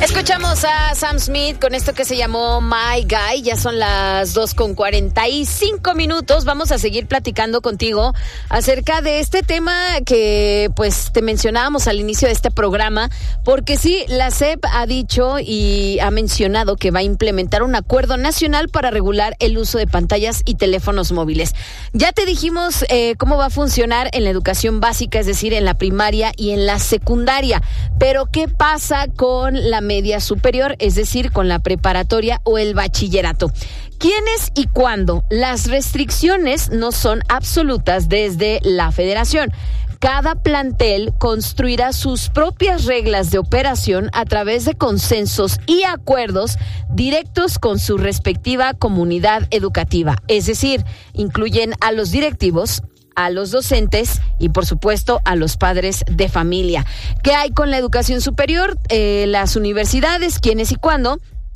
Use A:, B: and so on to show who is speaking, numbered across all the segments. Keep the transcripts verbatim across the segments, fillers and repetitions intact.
A: Escuchamos a Sam Smith con esto que se llamó My Guy. Ya son las dos con cuarenta y cinco minutos. Vamos a seguir platicando contigo acerca de este tema que pues te mencionábamos al inicio de este programa, porque sí, la S E P ha dicho y ha mencionado que va a implementar un acuerdo nacional para regular el uso de pantallas y teléfonos móviles. Ya te dijimos eh, cómo va a funcionar en la educación básica, es decir, en la primaria y en la secundaria. Pero ¿qué pasa con la media superior, es decir, con la preparatoria o el bachillerato? ¿Quiénes y cuándo? Las restricciones no son absolutas desde la federación. Cada plantel construirá sus propias reglas de operación a través de consensos y acuerdos directos con su respectiva comunidad educativa. Es decir, incluyen a los directivos, a los docentes y, por supuesto, a los padres de familia. ¿Qué hay con la educación superior? Eh, las universidades, ¿quiénes y cuándo?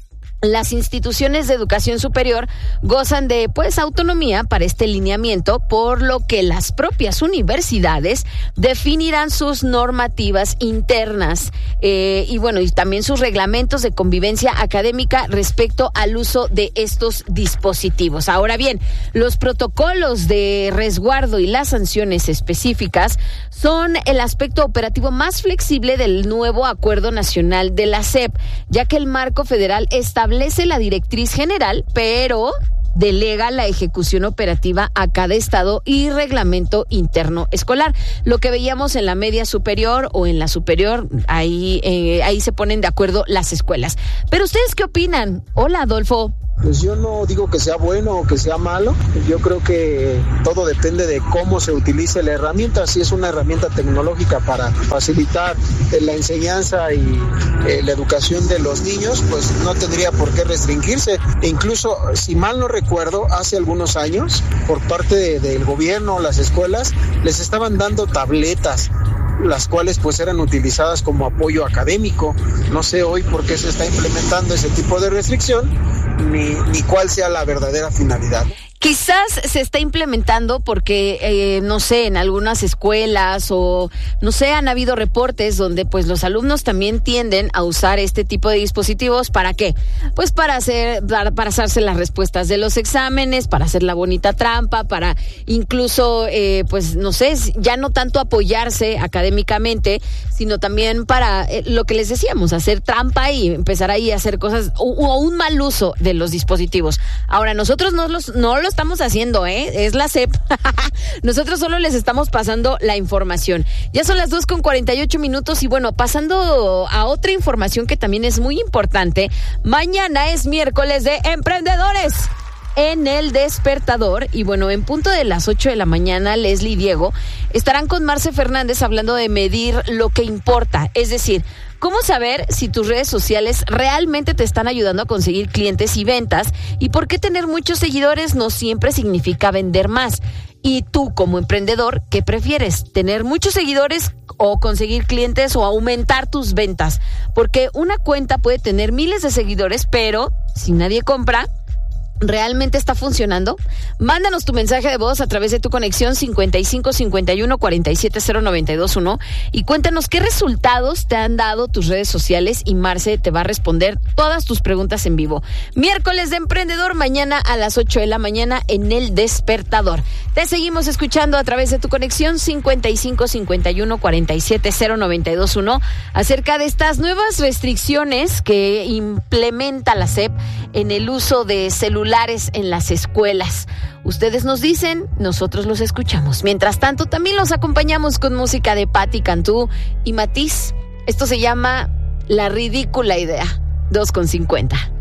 A: Las instituciones de educación superior gozan de pues autonomía para este lineamiento, por lo que las propias universidades definirán sus normativas internas eh, y bueno, y también sus reglamentos de convivencia académica respecto al uso de estos dispositivos. Ahora bien, los protocolos de resguardo y las sanciones específicas son el aspecto operativo más flexible del nuevo Acuerdo Nacional de la S E P, ya que el marco federal establece la directriz general, pero delega la ejecución operativa a cada estado y reglamento interno escolar. Lo que veíamos en la media superior o en la superior, ahí, eh, ahí se ponen de acuerdo las escuelas. Pero ¿ustedes qué opinan? Hola, Adolfo.
B: Pues yo no digo que sea bueno o que sea malo, yo creo que todo depende de cómo se utilice la herramienta. Si es una herramienta tecnológica para facilitar la enseñanza y eh, la educación de los niños, pues no tendría por qué restringirse. E incluso, si mal no recuerdo, hace algunos años, por parte de, del gobierno, las escuelas, les estaban dando tabletas, las cuales pues eran utilizadas como apoyo académico. No sé hoy por qué se está implementando ese tipo de restricción, ni, ni cuál sea la verdadera finalidad.
A: Quizás se está implementando porque, eh, no sé, en algunas escuelas o, no sé, han habido reportes donde pues los alumnos también tienden a usar este tipo de dispositivos. ¿Para qué? Pues para hacer, para, para hacerse las respuestas de los exámenes, para hacer la bonita trampa, para incluso, eh, pues, no sé, ya no tanto apoyarse académicamente, sino también para eh, lo que les decíamos, hacer trampa y empezar ahí a hacer cosas o, o un mal uso de los dispositivos. Ahora, nosotros no los, no los estamos haciendo, ¿eh? Es la S E P. Nosotros solo les estamos pasando la información. Ya son las dos con cuarenta y ocho minutos y bueno, pasando a otra información que también es muy importante. Mañana es miércoles de emprendedores en El Despertador y bueno, en punto de las ocho de la mañana, Leslie y Diego estarán con Marce Fernández hablando de medir lo que importa, es decir, cómo saber si tus redes sociales realmente te están ayudando a conseguir clientes y ventas y por qué tener muchos seguidores no siempre significa vender más. Y tú, como emprendedor, ¿qué prefieres? ¿Tener muchos seguidores o conseguir clientes o aumentar tus ventas? Porque una cuenta puede tener miles de seguidores, pero si nadie compra, ¿realmente está funcionando? Mándanos tu mensaje de voz a través de tu conexión cincuenta y cinco cincuenta y uno cuarenta y siete cero noventa y dos uno y cuéntanos qué resultados te han dado tus redes sociales y Marce te va a responder todas tus preguntas en vivo. Miércoles de Emprendedor, mañana a las ocho de la mañana en El Despertador. Te seguimos escuchando a través de tu conexión cincuenta y cinco cincuenta y uno cuarenta y siete cero noventa y dos uno acerca de estas nuevas restricciones que implementa la S E P en el uso de celulares en las escuelas. Ustedes nos dicen, nosotros los escuchamos. Mientras tanto, también los acompañamos con música de Patti Cantú y Matiz. Esto se llama La Ridícula Idea. dos con cincuenta.